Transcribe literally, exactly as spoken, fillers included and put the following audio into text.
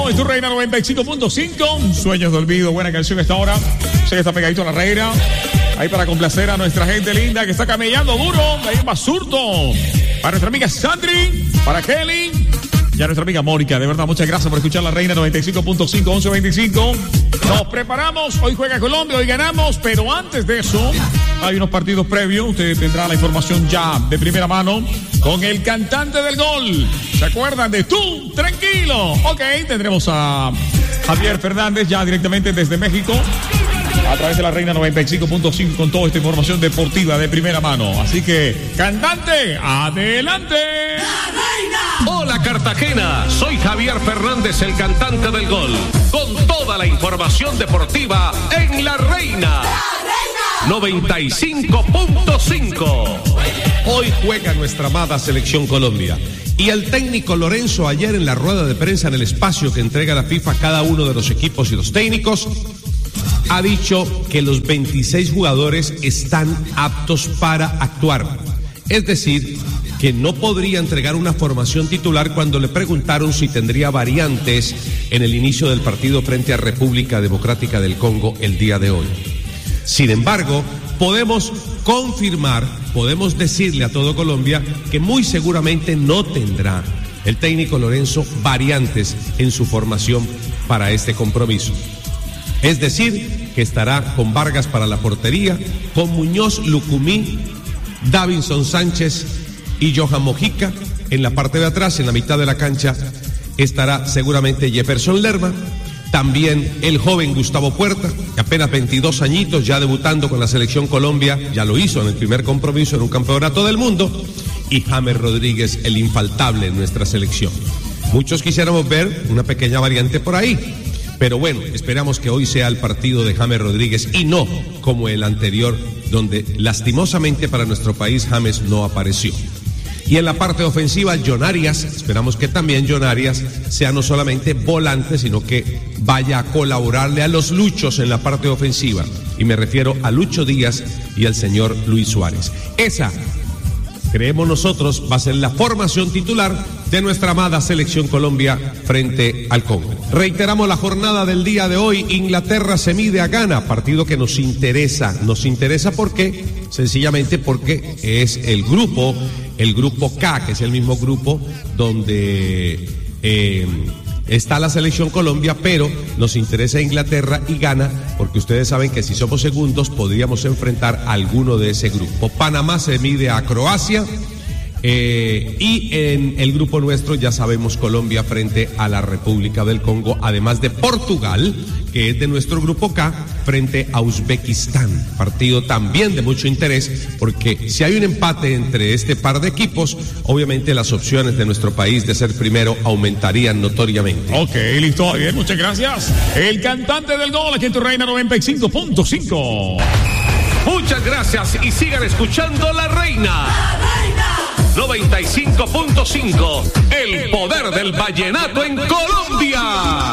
es tu Reina noventa y cinco punto cinco. Sueños de olvido, buena canción a esta hora. Sé que está pegadito a la reina. Ahí para complacer a nuestra gente linda que está camellando duro. Ahí en Basurto. Para nuestra amiga Sandri, para Kelly y a nuestra amiga Mónica. De verdad, muchas gracias por escuchar la Reina noventa y cinco punto cinco, once veinticinco. Nos preparamos. Hoy juega Colombia, hoy ganamos. Pero antes de eso, hay unos partidos previos. Usted tendrá la información ya de primera mano con el cantante del gol. ¿Se acuerdan de Tú? Tranquilo. Ok, tendremos a Javier Fernández ya directamente desde México a través de la Reina noventa y cinco punto cinco con toda esta información deportiva de primera mano. Así que, cantante, adelante. La Reina. Hola Cartagena, soy Javier Fernández, el cantante del gol, con toda la información deportiva en La Reina. noventa y cinco punto cinco. Hoy juega nuestra amada Selección Colombia. Y el técnico Lorenzo ayer en la rueda de prensa en el espacio que entrega la FIFA a cada uno de los equipos y los técnicos ha dicho que los veintiséis jugadores están aptos para actuar. Es decir, que no podría entregar una formación titular cuando le preguntaron si tendría variantes en el inicio del partido frente a República Democrática del Congo el día de hoy. Sin embargo, podemos confirmar, podemos decirle a todo Colombia que muy seguramente no tendrá el técnico Lorenzo variantes en su formación para este compromiso. Es decir, que estará con Vargas para la portería, con Muñoz, Lucumí, Davinson Sánchez y Johan Mojica. En la parte de atrás, en la mitad de la cancha, estará seguramente Jefferson Lerma. También el joven Gustavo Puerta, que apenas veintidós añitos, ya debutando con la Selección Colombia, ya lo hizo en el primer compromiso en un campeonato del mundo. Y James Rodríguez, el infaltable en nuestra selección. Muchos quisiéramos ver una pequeña variante por ahí. Pero bueno, esperamos que hoy sea el partido de James Rodríguez y no como el anterior, donde lastimosamente para nuestro país James no apareció. Y en la parte ofensiva, John Arias, esperamos que también John Arias sea no solamente volante, sino que vaya a colaborarle a los Luchos en la parte ofensiva. Y me refiero a Lucho Díaz y al señor Luis Suárez. Esa, creemos nosotros, va a ser la formación titular de nuestra amada Selección Colombia frente al Congo. Reiteramos la jornada del día de hoy. Inglaterra se mide a Ghana, partido que nos interesa. Nos interesa porque, sencillamente porque es el grupo, el grupo K, que es el mismo grupo donde eh, está la Selección Colombia, pero nos interesa Inglaterra y Ghana, porque ustedes saben que si somos segundos podríamos enfrentar a alguno de ese grupo. Panamá se mide a Croacia. Eh, y en el grupo nuestro ya sabemos Colombia frente a la República del Congo, además de Portugal, que es de nuestro grupo K, frente a Uzbekistán. Partido también de mucho interés, porque si hay un empate entre este par de equipos, obviamente las opciones de nuestro país de ser primero aumentarían notoriamente. Ok, listo, bien, muchas gracias. El cantante del gol aquí en tu Reina noventa y cinco punto cinco. Muchas gracias y sigan escuchando La Reina. La Reina. noventa y cinco punto cinco, el poder del vallenato en Colombia.